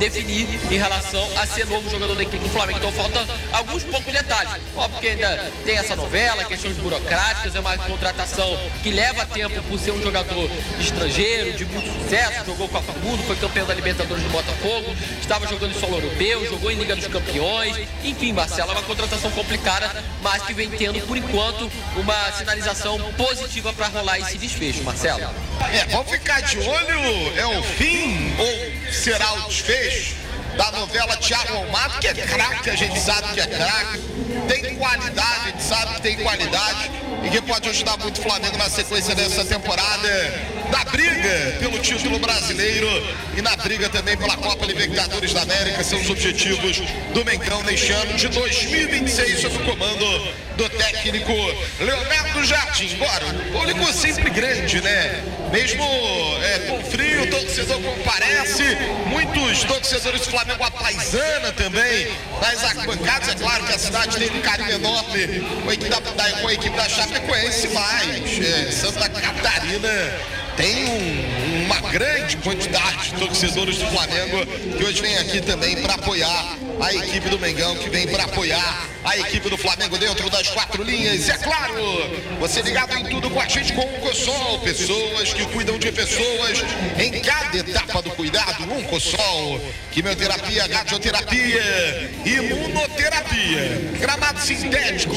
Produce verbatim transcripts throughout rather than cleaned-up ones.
definir em relação a ser novo jogador da equipe do Flamengo. Então falta alguns poucos detalhes. Óbvio que ainda tem essa novela, questões burocráticas, é uma contratação que leva tempo por ser um jogador estrangeiro, de muito sucesso, jogou com a Famundo, foi campeão da Libertadores do Botafogo, estava jogando em solo europeu, jogou em Liga dos Campeões. Enfim, Marcelo, é uma contratação complicada, mas que vem tendo, por enquanto, uma sinalização positiva para rolar esse desfecho, Marcelo. É, vamos ficar de olho, é o fim ou será o desfecho da novela Thiago Almada, que é craque, a gente sabe que é craque, tem qualidade, a gente sabe que tem qualidade e que pode ajudar muito o Flamengo na sequência dessa temporada, na briga pelo título brasileiro e na briga também pela Copa Libertadores da América. São os objetivos do Mengão neste ano de dois mil e vinte e seis, sob o comando do técnico Leonardo Jardim. Bora, o público sempre grande, né? Mesmo é, com frio, o torcedor comparece, muitos torcedores do Flamengo, a paisana também, nas arquibancadas. É claro que a cidade tem um carinho enorme com a equipe da, da, com a equipe da Chapecoense, mas é, Santa Catarina tem um, uma grande quantidade de torcedores do Flamengo que hoje vem aqui também para apoiar a equipe do Mengão, que vem para apoiar a equipe do Flamengo dentro das quatro linhas. E é claro, você ligado em tudo com a gente com o Cossol, pessoas que cuidam de pessoas em cada etapa do cuidado. Um Cossol, quimioterapia, radioterapia, imunoterapia, gramado sintético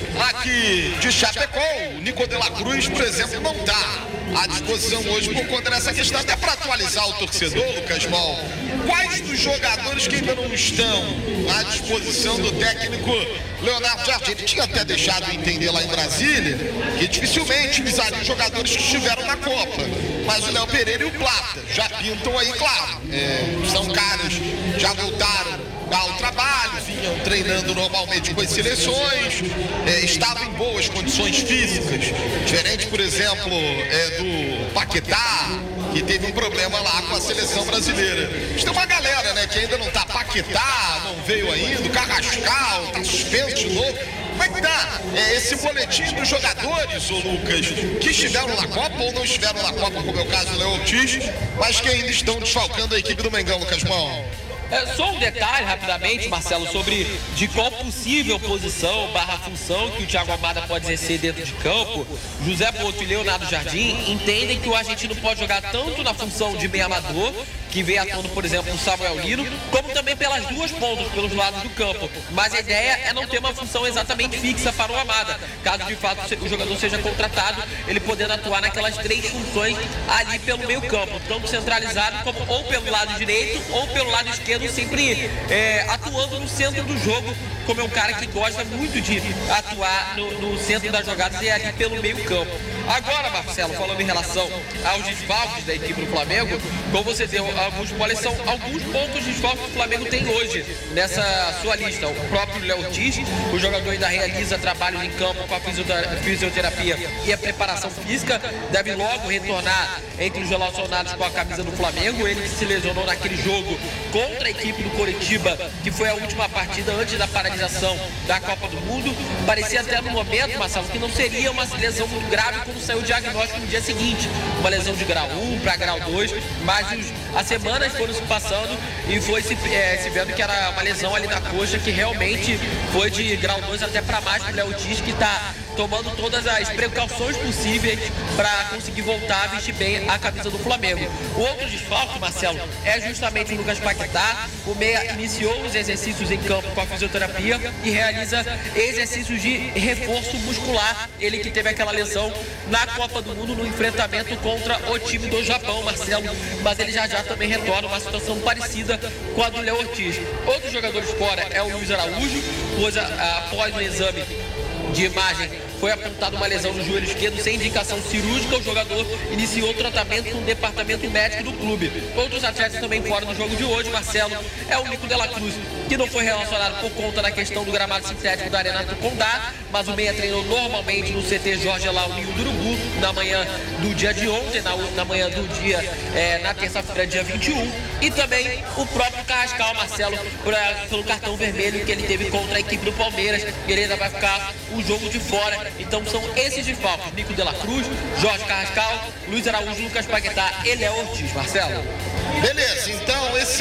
aqui de Chapecó. O Nico de la Cruz, por exemplo, não está à disposição hoje por conta dessa questão. Até para atualizar o torcedor, Lucas Mol, quais dos jogadores que ainda não estão à disposição do técnico Leonardo Jardim? Ele tinha até deixado entender lá em Brasília que dificilmente utilizaria jogadores que estiveram na Copa, mas o Léo Pereira e o Plata já pintam aí, claro, é, são caras, já voltaram ao trabalho, vinham treinando normalmente com as seleções, é, estavam em boas condições físicas, diferente, por exemplo, é, do Paquetá, que teve um problema lá com a seleção brasileira. Mas tem uma galera, né, que ainda não tá. Paquetá não veio ainda, o Carrascal tá suspenso de novo. Como é que tá é, esse boletim dos jogadores, ô Lucas, que estiveram na Copa ou não estiveram na Copa, como é o caso do Léo Ortiz, mas que ainda estão desfalcando a equipe do Mengão, Lucas Mão? É, só um detalhe rapidamente, Marcelo, sobre de qual possível posição barra função que o Thiago Almada pode exercer dentro de campo. José Boto e Leonardo Jardim entendem que o argentino pode jogar tanto na função de meio amador, que vem atuando, por exemplo, no Samuel Lino, como também pelas duas pontas, pelos lados do campo. Mas a ideia é não ter uma função exatamente fixa para o Almada. Caso de fato o jogador seja contratado, ele podendo atuar naquelas três funções ali pelo meio campo, tanto centralizado como ou pelo lado direito ou pelo lado esquerdo, sempre é, atuando no centro do jogo, como é um cara que gosta muito de atuar no, no centro das jogadas e ali pelo meio campo. Agora, Marcelo, falando em relação aos desfalques da equipe do Flamengo, como você deu alguns moles, são alguns poucos desfalques que o Flamengo tem hoje nessa sua lista. O próprio Léo Ortiz, o jogador ainda realiza trabalhos em campo com a fisioterapia e a preparação física, deve logo retornar entre os relacionados com a camisa do Flamengo. Ele que se lesionou naquele jogo contra a equipe do Coritiba, que foi a última partida antes da paralisação da Copa do Mundo. Parecia até no momento, Marcelo, que não seria uma lesão muito grave quando saiu o diagnóstico no dia seguinte, uma lesão de grau um para grau dois, mas os, as semanas foram se passando e foi se, é, se vendo que era uma lesão ali na coxa que realmente foi de grau dois até para mais para o Léo Ortiz, que está tomando todas as precauções possíveis para conseguir voltar a vestir bem a camisa do Flamengo. O outro desfalque, Marcelo, é justamente o Lucas Paquetá. O meia iniciou os exercícios em campo com a fisioterapia e realiza exercícios de reforço muscular. Ele que teve aquela lesão na Copa do Mundo no enfrentamento contra o time do Japão, Marcelo, mas ele já já também retorna uma situação parecida com a do Léo Ortiz. Outros jogadores fora é o Luiz Araújo, pois após o exame de imagem foi apontada uma lesão no joelho esquerdo sem indicação cirúrgica. O jogador iniciou o tratamento no departamento médico do clube. Outros atletas também fora do jogo de hoje, Marcelo, é o Nico de la Cruz, que não foi relacionado por conta da questão do gramado sintético da Arena Condá, mas o meia treinou normalmente no C T Jorge Laulinho do Urubu na manhã do dia de ontem, na, na manhã do dia, é, na terça-feira, dia vinte e um, e também o próprio Carrascal, Marcelo, pra, pelo cartão vermelho que ele teve contra a equipe do Palmeiras. Ele ainda vai ficar o jogo de fora. Então são esses desfalques: Nico de la Cruz, Jorge Carrascal, Luiz Araújo, Lucas Paquetá e Léo Ortiz, Marcelo. Beleza, então esse é o panorama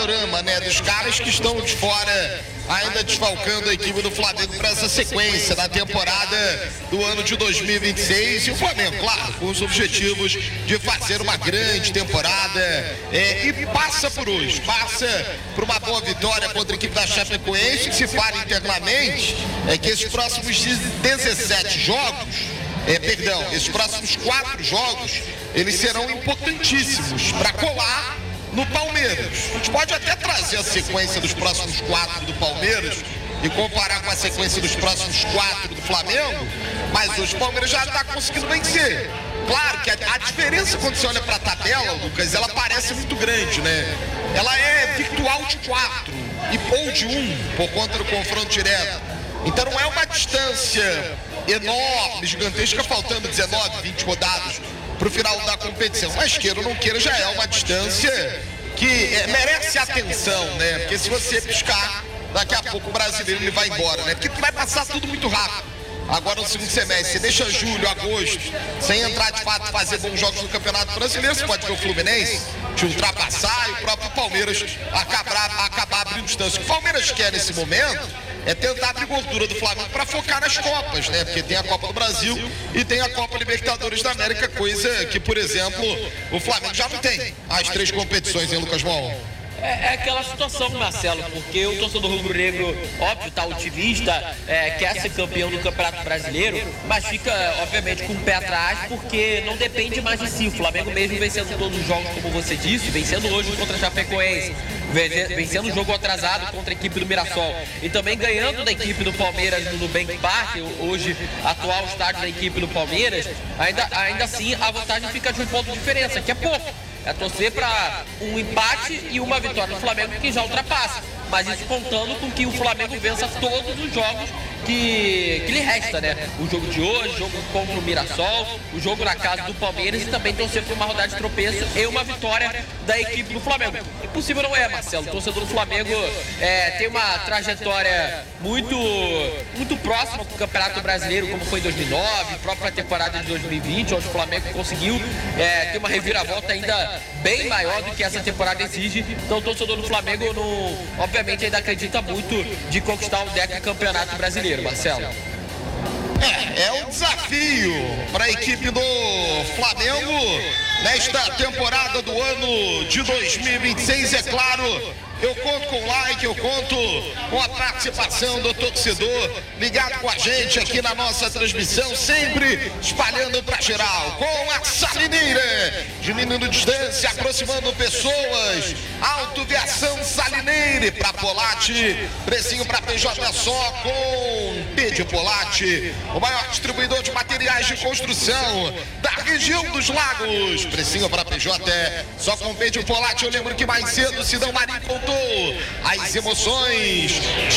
panorama, né, dos caras que estão de fora, ainda desfalcando a equipe do Flamengo para essa sequência da temporada do ano de dois mil e vinte e seis. E o Flamengo, claro, com os objetivos de fazer uma grande temporada, é, e passa por hoje, passa por uma boa vitória contra a equipe da Chapecoense, que se fala internamente é que esses próximos dezessete jogos, é, perdão, esses próximos quatro jogos, eles serão importantíssimos para colar no Palmeiras. A gente pode até trazer a sequência dos próximos quatro do Palmeiras e comparar com a sequência dos próximos quatro do Flamengo, mas hoje o Palmeiras já está conseguindo vencer. Claro que a, a diferença quando você olha para a tabela, Lucas, ela parece muito grande, né? Ela é virtual de quatro e ou de um por conta do confronto direto. Então não é uma distância enorme, gigantesca, faltando dezenove, vinte rodadas para o final da competição. Mas queira ou não queira, já é uma distância que é, merece atenção, né? Porque se você piscar, daqui a pouco o brasileiro ele vai embora, né? Porque vai passar tudo muito rápido. Agora no segundo semestre, você deixa julho, agosto, sem entrar de fato fazer bons jogos no Campeonato Brasileiro, você pode ver o Fluminense te ultrapassar e o próprio Palmeiras acabar, acabar abrindo distância. O que o Palmeiras quer nesse momento é tentar abrir gordura do Flamengo para focar nas Copas, né? Porque tem a Copa do Brasil e tem a Copa Libertadores da América, coisa que, por exemplo, o Flamengo já não tem. As três competições, hein, Lucas Mol? É, é aquela situação, Marcelo, porque o torcedor rubro-negro, óbvio, tá otimista, é, quer ser campeão do Campeonato Brasileiro, mas fica, obviamente, com o pé atrás, porque não depende mais de si. O Flamengo mesmo vencendo todos os jogos, como você disse, vencendo hoje contra a Chapecoense, vencendo o jogo atrasado contra a equipe do Mirassol e também ganhando da equipe do Palmeiras no Nubank Park, hoje atual estádio da equipe do Palmeiras, ainda, ainda assim a vantagem fica de um ponto de diferença, que é pouco. É torcer para um empate e uma vitória do Flamengo que já ultrapassa. Mas isso contando com que o Flamengo vença todos os jogos que, que lhe resta, né? O jogo de hoje, o jogo contra o Mirassol, o jogo na casa do Palmeiras e também torcer por uma rodada de tropeço e uma vitória da equipe do Flamengo. Impossível não é, Marcelo. O torcedor do Flamengo é, tem uma trajetória muito, muito próxima com o Campeonato Brasileiro, como foi em dois mil e nove, própria temporada de dois mil e vinte, onde o Flamengo conseguiu é, ter uma reviravolta ainda bem maior do que essa temporada exige. Então o torcedor do Flamengo, não, obviamente, ainda acredita muito de conquistar o decacampeonato brasileiro, Marcelo. É, é um desafio para a equipe do Flamengo nesta temporada do ano de dois mil e vinte e seis, é claro. Eu conto com o like, eu conto com a participação do torcedor ligado com a gente aqui na nossa transmissão, sempre espalhando para geral, com a Salineira, diminuindo distância, aproximando pessoas, Autoviação Salineira, para Polatti, precinho para P J só com P de Polatti, o maior distribuidor de materiais de construção da região dos lagos, precinho para P J só com P de Polatti. Eu lembro que mais cedo o Sidão Marinho contou as emoções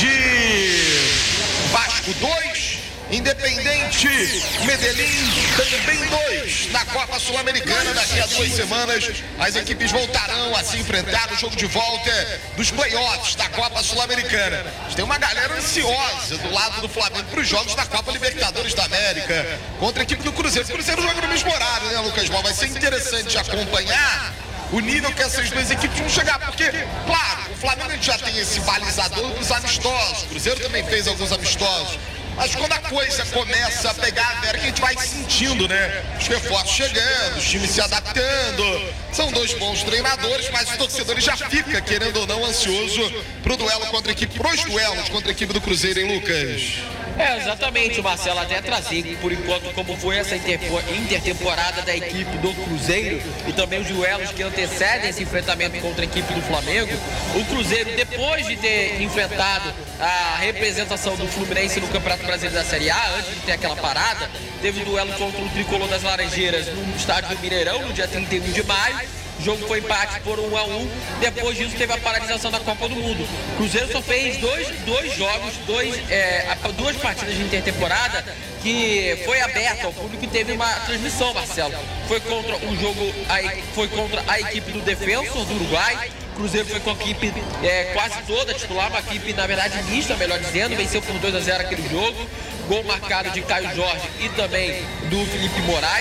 de Vasco dois, Independente Medellín também dois na Copa Sul-Americana. Daqui a duas semanas as equipes voltarão a se enfrentar no jogo de volta dos playoffs da Copa Sul-Americana. Tem uma galera ansiosa do lado do Flamengo para os jogos da Copa Libertadores da América contra a equipe do Cruzeiro. O Cruzeiro joga no mesmo horário, né, Lucas Mol? Vai ser interessante de acompanhar o nível que essas duas equipes vão chegar, porque, claro, o Flamengo já tem esse balizador dos amistosos, o Cruzeiro também fez alguns amistosos, mas quando a coisa começa a pegar a vera, que a gente vai sentindo, né? Os reforços chegando, os times se adaptando, são dois bons treinadores, mas os torcedores já ficam, querendo ou não, ansioso pro duelo contra a equipe, pros duelos contra a equipe do Cruzeiro, hein, Lucas? É, exatamente, Marcelo, até trazer por enquanto como foi essa intertemporada da equipe do Cruzeiro e também os duelos que antecedem esse enfrentamento contra a equipe do Flamengo. O Cruzeiro, depois de ter enfrentado a representação do Fluminense no Campeonato Brasileiro da Série A, antes de ter aquela parada, teve o duelo contra o Tricolor das Laranjeiras no estádio do Mineirão, no dia trinta e um de maio. O jogo foi empate por um a um. Depois disso teve a paralisação da Copa do Mundo. O Cruzeiro só fez dois, dois jogos, dois, é, duas partidas de intertemporada que foi aberta ao público e teve uma transmissão, Marcelo. Foi contra um jogo, foi contra a equipe do Defensor do Uruguai. O Cruzeiro foi com a equipe é, quase toda titular, uma equipe, na verdade, mista, melhor dizendo, venceu por dois a zero aquele jogo. Gol marcado de Caio Jorge e também do Felipe Moraes.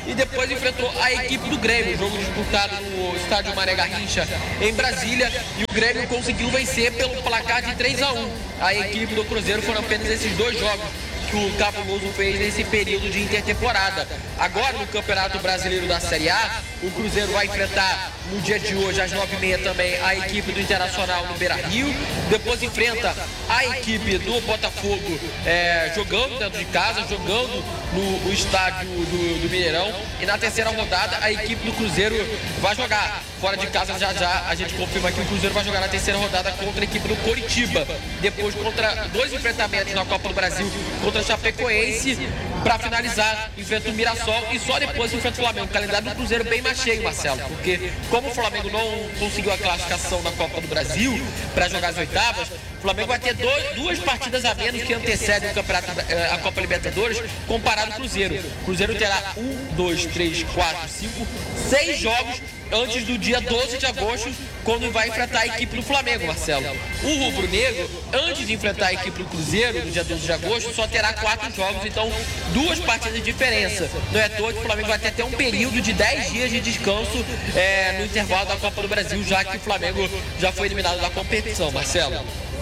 e depois enfrentou a equipe do Grêmio, jogo disputado no estádio Mané Garrincha, em Brasília, e o Grêmio conseguiu vencer pelo placar de três a um. A equipe do Cruzeiro. Foram apenas esses dois jogos que o Cabuloso fez nesse período de intertemporada. Agora, no Campeonato Brasileiro da Série A, o Cruzeiro vai enfrentar no dia de hoje, às nove e meia também, a equipe do Internacional no Beira-Rio. Depois enfrenta a equipe do Botafogo é, jogando dentro de casa, jogando no, no estádio do, do Mineirão. E na terceira rodada, a equipe do Cruzeiro vai jogar fora de casa. Já já a gente confirma que o Cruzeiro vai jogar na terceira rodada contra a equipe do Coritiba. Depois contra dois enfrentamentos na Copa do Brasil contra a Chapecoense. Para finalizar, enfrenta o Mirassol e só depois enfrenta o Flamengo. O calendário do Cruzeiro bem mais cheio, Marcelo, porque como o Flamengo não conseguiu a classificação na Copa do Brasil para jogar as oitavas, o Flamengo vai ter dois, duas partidas a menos que antecedem o campeonato, a Copa Libertadores, comparado ao Cruzeiro. O Cruzeiro terá um, dois, três, quatro, cinco, seis jogos antes do dia doze de agosto, quando vai enfrentar a equipe do Flamengo, Marcelo. O rubro-negro, antes de enfrentar a equipe do Cruzeiro, no dia doze de agosto, só terá quatro jogos, então duas partidas de diferença. Não é todo, o Flamengo vai ter até um período de dez dias de descanso é, no intervalo da Copa do Brasil, já que o Flamengo já foi eliminado da competição, Marcelo.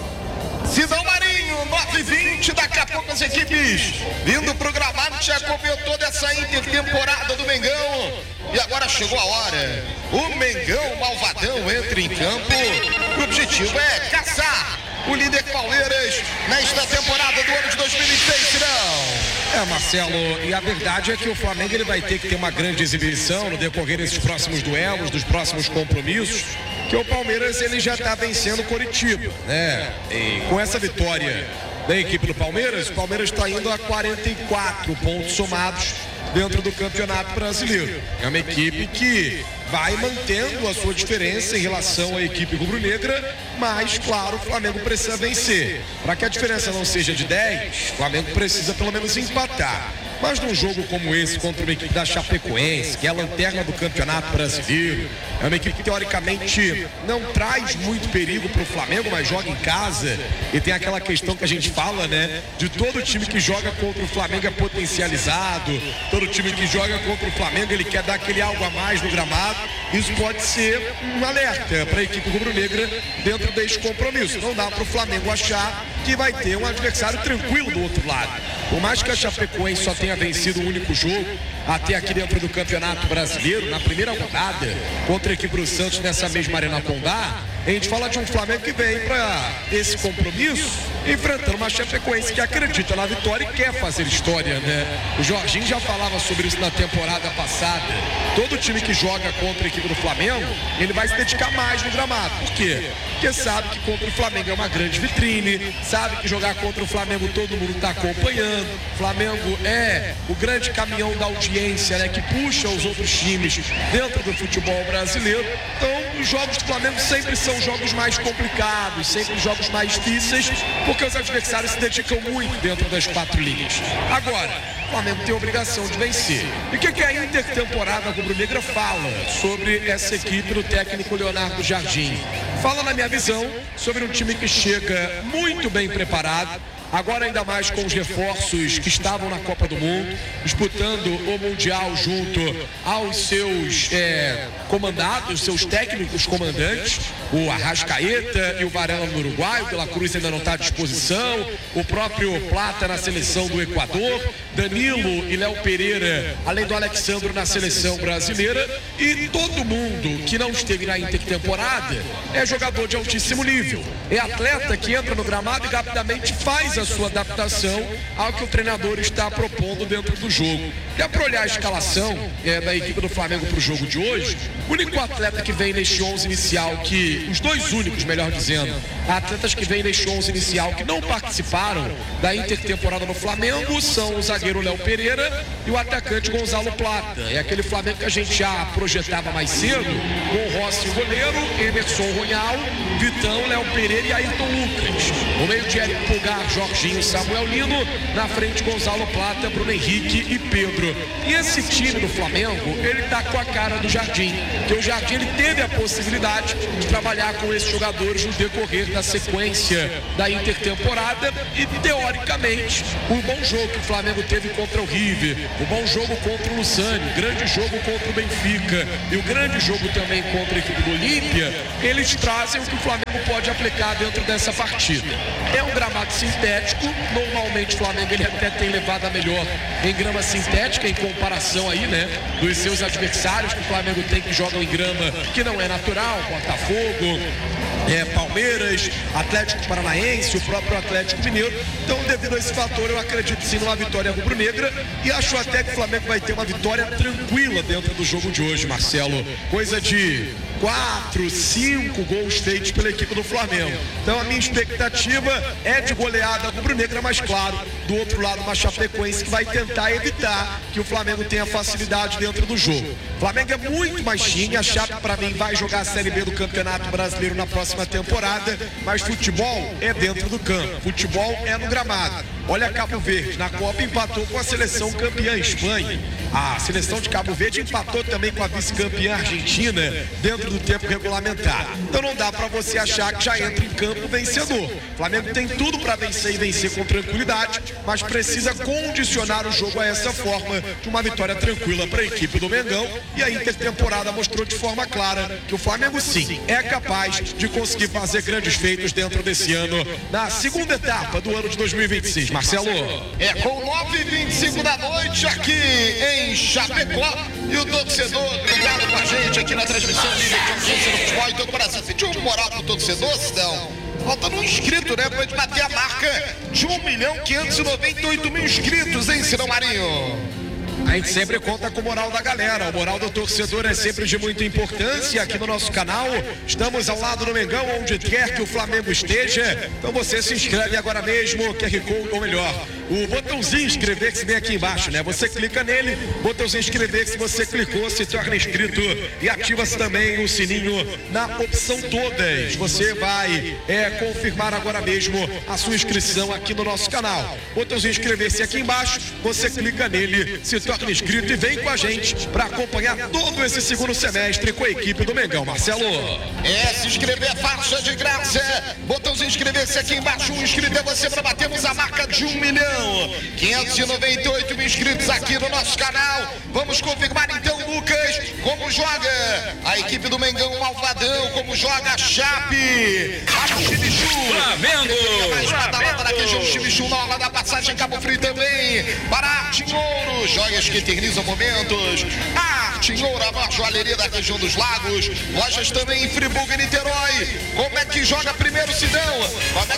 Sidão Marinho, nove e vinte, daqui a pouco as equipes vindo pro gramado, já acompanhou toda essa intertemporada do Mengão. E agora chegou a hora. O Mengão Malvadão entra em campo. O objetivo é caçar o líder Palmeiras nesta temporada do ano de dois mil e vinte e seis, Sidão. É, Marcelo, e a verdade é que o Flamengo ele vai ter que ter uma grande exibição no decorrer desses próximos duelos, dos próximos compromissos, que o Palmeiras ele já está vencendo o Coritiba, né? E com essa vitória da equipe do Palmeiras, o Palmeiras está indo a quarenta e quatro pontos somados dentro do Campeonato Brasileiro. É uma equipe que vai mantendo a sua diferença em relação à equipe rubro-negra, mas, claro, o Flamengo precisa vencer. Para que a diferença não seja de dez, o Flamengo precisa pelo menos empatar. Mas num jogo como esse contra uma equipe da Chapecoense, que é a lanterna do Campeonato Brasileiro, é uma equipe que teoricamente não traz muito perigo para o Flamengo, mas joga em casa. E tem aquela questão que a gente fala, né? De todo time que joga contra o Flamengo é potencializado, todo time que joga contra o Flamengo ele quer dar aquele algo a mais no gramado. Isso pode ser um alerta para a equipe rubro-negra dentro desse compromisso. Não dá para o Flamengo achar que vai ter um adversário tranquilo do outro lado. Por mais que a Chapecoense só tenha vencido o único jogo até aqui dentro do Campeonato Brasileiro, na primeira rodada, contra a equipe do Santos nessa mesma Arena Condá, a gente fala de um Flamengo que vem para esse compromisso enfrentando uma Chapecoense que acredita na vitória e quer fazer história, né? O Jorginho já falava sobre isso na temporada passada. Todo time que joga contra a equipe do Flamengo, ele vai se dedicar mais no gramado. Por quê? Porque sabe que contra o Flamengo é uma grande vitrine, sabe que jogar contra o Flamengo todo mundo está acompanhando. O Flamengo é o grande caminhão da audiência, né, que puxa os outros times dentro do futebol brasileiro. Então, os jogos do Flamengo sempre são jogos mais complicados, sempre jogos mais difíceis, porque os adversários se dedicam muito dentro das quatro linhas. Agora, o Flamengo tem a obrigação de vencer. E o que, que a intertemporada rubro-negra fala sobre essa equipe do técnico Leonardo Jardim? Fala, na minha visão, sobre um time que chega muito bem preparado, agora ainda mais com os reforços que estavam na Copa do Mundo, disputando o Mundial junto aos seus é, comandados, seus técnicos comandantes, o Arrascaeta e o Varela no Uruguai, o De La Cruz ainda não está à disposição, o próprio Plata na seleção do Equador, Danilo e Léo Pereira, além do Alexandro na seleção brasileira, e todo mundo que não esteve na intertemporada é jogador de altíssimo nível, é atleta que entra no gramado e rapidamente faz a sua adaptação ao que o treinador está propondo dentro do jogo. E é para olhar a escalação é, da equipe do Flamengo para o jogo de hoje, o único atleta que vem neste onze inicial, que os dois únicos, melhor dizendo, atletas que vêm neste onze inicial que não participaram da intertemporada no Flamengo são o zagueiro Léo Pereira e o atacante Gonzalo Plata. É aquele Flamengo que a gente já projetava mais cedo, com o Rossi, o goleiro, Emerson Royal, Vitão, Léo Pereira e Ayrton Lucas. No meio de Eric Pulgar, Jorginho, Samuel Lino, na frente Gonzalo Plata, Bruno Henrique e Pedro. E esse time do Flamengo, ele tá com a cara do Jardim. que o Jardim ele teve a possibilidade de trabalhar com esses jogadores no decorrer da sequência da intertemporada e, teoricamente, o bom jogo que o Flamengo teve contra o River, o bom jogo contra o Luciano, o grande jogo contra o Benfica e o grande jogo também contra a equipe do Olímpia, eles trazem o que o Flamengo pode aplicar dentro dessa partida. É um gramado sintético, normalmente o Flamengo ele até tem levado a melhor em grama sintética em comparação aí, né, dos seus adversários que o Flamengo tem que jogam em grama que não é natural, Botafogo, é, Palmeiras, Atlético Paranaense, o próprio Atlético Mineiro. Então, devido a esse fator, eu acredito sim numa vitória rubro-negra e acho até que o Flamengo vai ter uma vitória tranquila dentro do jogo de hoje, Marcelo. Coisa de quatro, cinco gols feitos pela equipe do Flamengo. Então a minha expectativa é de goleada rubro-negra, mas claro, do outro lado uma Chapecoense que vai tentar evitar que o Flamengo tenha facilidade dentro do jogo. O Flamengo é muito mais time, a Chape para mim vai jogar a Série B do Campeonato Brasileiro na próxima temporada, mas futebol é dentro do campo, futebol é no gramado. Olha Cabo Verde, na Copa empatou com a seleção campeã Espanha. A seleção de Cabo Verde empatou também com a vice-campeã Argentina dentro do tempo regulamentar. Então não dá para você achar que já entra em campo vencedor. O Flamengo tem tudo para vencer e vencer com tranquilidade, mas precisa condicionar o jogo a essa forma de uma vitória tranquila para a equipe do Mengão. E a intertemporada mostrou de forma clara que o Flamengo sim é capaz de conseguir fazer grandes feitos dentro desse ano, na segunda etapa do ano de dois mil e vinte e seis. Marcelo. É com nove e vinte e cinco da noite aqui em Chapecó. E o torcedor ligado com a gente aqui na transmissão livre de audiência no futebol em todo o Brasil. Pediu um moral pro torcedor, Sidão? Faltando um inscrito, né? Pra gente bater a marca de um milhão quinhentos e noventa e oito mil inscritos, hein, Sidão Marinho? A gente sempre conta com o moral da galera. O moral do torcedor é sempre de muita importância aqui no nosso canal. Estamos ao lado do Mengão, onde quer que o Flamengo esteja. Então você se inscreve agora mesmo, Q R Code, ou melhor, o botãozinho inscrever-se vem aqui embaixo, né? Você clica nele, botãozinho inscrever-se, você clicou, se torna inscrito e ativa-se também o sininho na opção todas. Você vai é, confirmar agora mesmo a sua inscrição aqui no nosso canal. Botãozinho inscrever-se aqui embaixo, você clica nele, se torna inscrito e vem com a gente para acompanhar todo esse segundo semestre com a equipe do Mengão. Marcelo. É, se inscrever é faixa de graça. Botãozinho inscrever-se aqui embaixo, um inscrito é você para batermos a marca de um milhão quinhentos e noventa e oito mil inscritos aqui no nosso canal. Vamos confirmar então, Lucas, como joga a equipe do Mengão Malvadão, como joga a Chape, a Chimichu, Flamengo, mais badalada na região Chimichu, na hora da passagem Cabo Frio também, para Arte em Ouro, joias que eternizam momentos, Arte em Ouro, a maior joalheria da região dos lagos, lojas também em Friburgo e Niterói. Como é que joga primeiro, Sidão? Como é